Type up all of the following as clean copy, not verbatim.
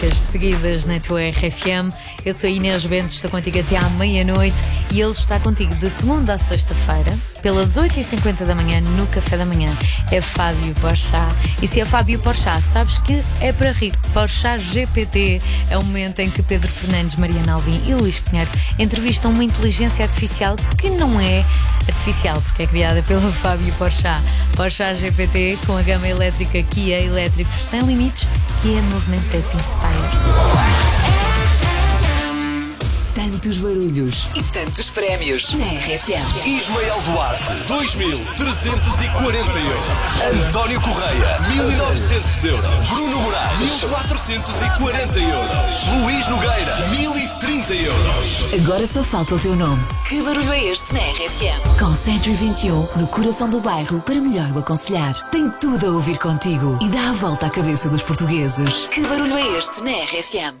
horas seguidas na tua RFM. Eu sou a Inês Bento, estou contigo até à meia-noite e ele está contigo de segunda a sexta-feira, pelas 8h50 da manhã, no Café da Manhã. É Fábio Porchat. E se é Fábio Porchat, sabes que é para rir. Porchat GPT é o momento em que Pedro Fernandes, Mariana Alvim e Luís Pinheiro entrevistam uma inteligência artificial que não é artificial, porque é criada pelo Fábio Porchat. Porchat GPT com a gama elétrica Kia Elétricos sem limites, que é movimento that inspires. Tantos barulhos e tantos prémios na RFM. Ismael Duarte, 2.340 euros. António Correia, 1.900 euros. Bruno Moraes, 1.440 euros. Luís Nogueira, 1.030 euros. Agora só falta o teu nome. Que barulho é este na RFM? Com Century 21, no coração do bairro, para melhor o aconselhar. Tem tudo a ouvir contigo e dá a volta à cabeça dos portugueses. Que barulho é este na RFM?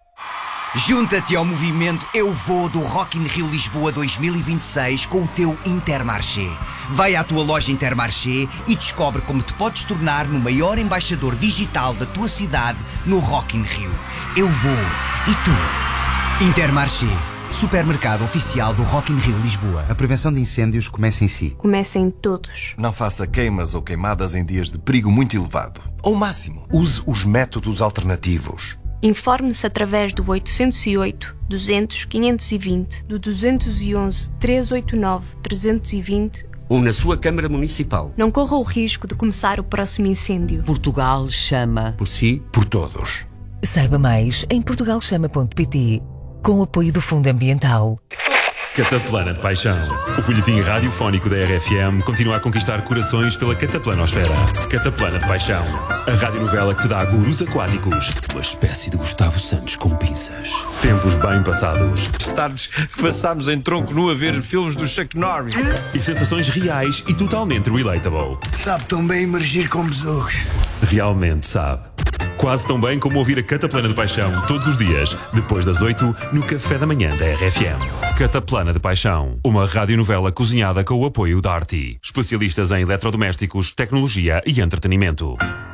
Junta-te ao movimento Eu Vou do Rock in Rio Lisboa 2026 com o teu Intermarché. Vai à tua loja Intermarché e descobre como te podes tornar no maior embaixador digital da tua cidade no Rock in Rio. Eu vou. E tu? Intermarché, supermercado oficial do Rock in Rio Lisboa. A prevenção de incêndios começa em si. Comecem todos. Não faça queimas ou queimadas em dias de perigo muito elevado. Ao máximo, use os métodos alternativos. Informe-se através do 808 200 520, do 211 389 320 ou na sua Câmara Municipal. Não corra o risco de começar o próximo incêndio. Portugal chama. Por si, por todos. Saiba mais em portugalchama.pt, com o apoio do Fundo Ambiental. Cataplana de Paixão. O folhetim radiofónico da RFM continua a conquistar corações pela cataplanosfera. Cataplana de Paixão. A radionovela que te dá gurus aquáticos. Uma espécie de Gustavo Santos com pinças. Tempos bem passados. Tardes que passámos em tronco nu a ver filmes do Chuck Norris. E sensações reais e totalmente relatable. Sabe tão bem emergir com besouros. Realmente sabe. Quase tão bem como ouvir a Cataplana de Paixão todos os dias, depois das 8, no Café da Manhã da RFM. Cataplana de Paixão, uma radionovela cozinhada com o apoio da Arti. Especialistas em eletrodomésticos, tecnologia e entretenimento.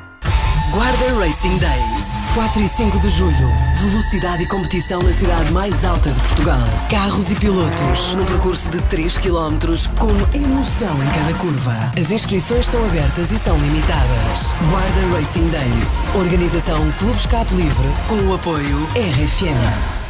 Guarda Racing Days, 4 e 5 de julho. Velocidade e competição na cidade mais alta de Portugal. Carros e pilotos, num percurso de 3 km, com emoção em cada curva. As inscrições estão abertas e são limitadas. Guarda Racing Days. Organização Clube Escape Livre, com o apoio RFM.